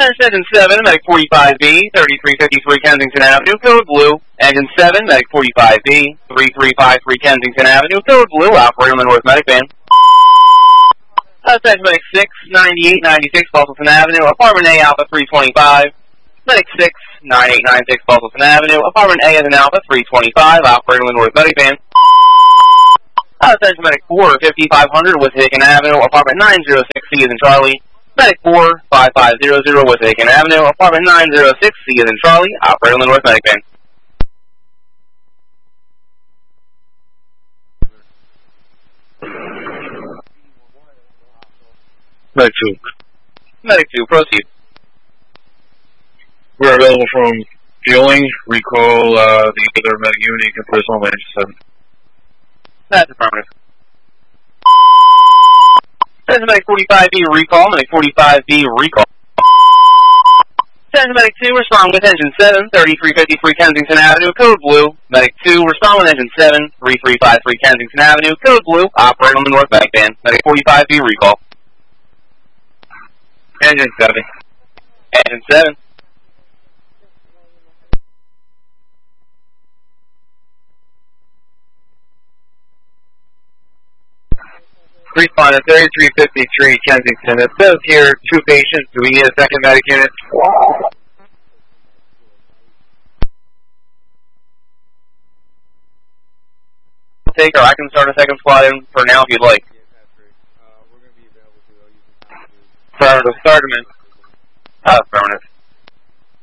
Engine 7, Medic 45B, 3353 Kensington Avenue, code blue. Engine 7, Medic 45B, 3353 Kensington Avenue, code blue, operating on the North Medic van. That's Medic 6, 9896 Bustleton Avenue, Apartment A, Alpha 325. Medic 6, 9896 Bustleton Avenue, Apartment A as an Alpha 325, operating on the North Medic van. That's Medic 4, 5500 West Aiken Avenue, Apartment 906C as in Charlie. Medic 4, 5500 West Aiken Avenue, Apartment 906C as in Charlie, operating on the North Medic van. Medic 2. Medic 2, proceed. We're available from fueling. Recall the other medic unit. You can put us on Engine 7. That's affirmative. That's Medic 45B recall, Medic 45B recall. That's Medic 2, respond with Engine 7, 3353 Kensington Avenue, code blue. Medic 2, respond with Engine 7, 3353 Kensington Avenue, code blue, operating on the North Medic van. Medic 45B recall. Engine 7. Engine 7. Respond to 3353 Kensington. It says here 2 patients. Do we need a second medic unit? Take, or I can start a second squad in for now if you'd like. Affirmative. Start them in. Affirmative.